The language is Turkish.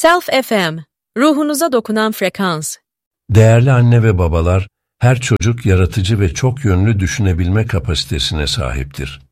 Self FM, ruhunuza dokunan frekans. Değerli anne ve babalar, her çocuk yaratıcı ve çok yönlü düşünebilme kapasitesine sahiptir.